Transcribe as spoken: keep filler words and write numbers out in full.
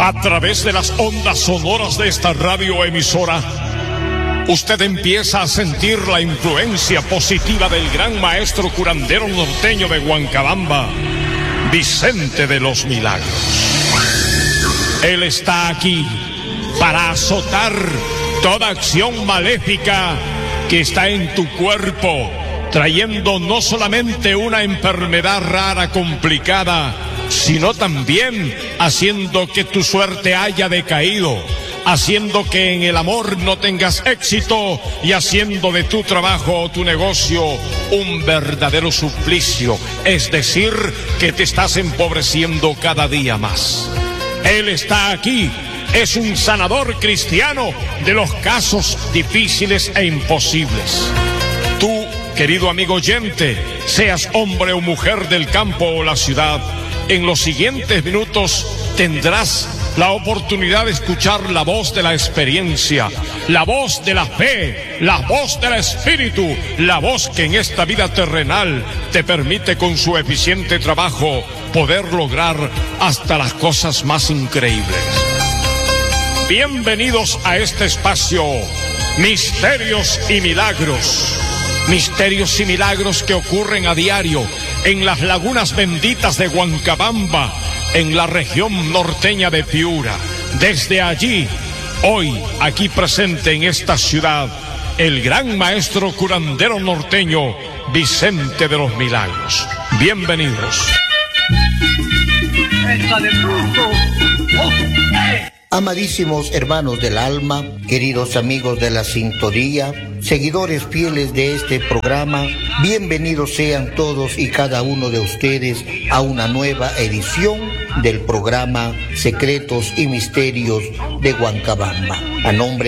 A través de las ondas sonoras de esta radioemisora, usted empieza a sentir la influencia positiva del gran maestro curandero norteño de Huancabamba, Vicente de los Milagros. Él está aquí para azotar toda acción maléfica que está en tu cuerpo, trayendo no solamente una enfermedad rara, complicada, sino también haciendo que tu suerte haya decaído, haciendo que en el amor no tengas éxito y haciendo de tu trabajo o tu negocio un verdadero suplicio, es decir, que te estás empobreciendo cada día más. Él está aquí, es un sanador cristiano de los casos difíciles e imposibles. Tú, querido amigo oyente, seas hombre o mujer del campo o la ciudad, en los siguientes minutos tendrás la oportunidad de escuchar la voz de la experiencia, la voz de la fe, la voz del espíritu, la voz que en esta vida terrenal te permite con su eficiente trabajo poder lograr hasta las cosas más increíbles. Bienvenidos a este espacio, Misterios y Milagros. Misterios y milagros que ocurren a diario en las lagunas benditas de Huancabamba, en la región norteña de Piura. Desde allí, hoy, aquí presente en esta ciudad, el gran maestro curandero norteño, Vicente de los Milagros. Bienvenidos. Amadísimos hermanos del alma, queridos amigos de la sintonía, seguidores fieles de este programa, bienvenidos sean todos y cada uno de ustedes a una nueva edición del programa Secretos y Misterios de Huancabamba. A nombre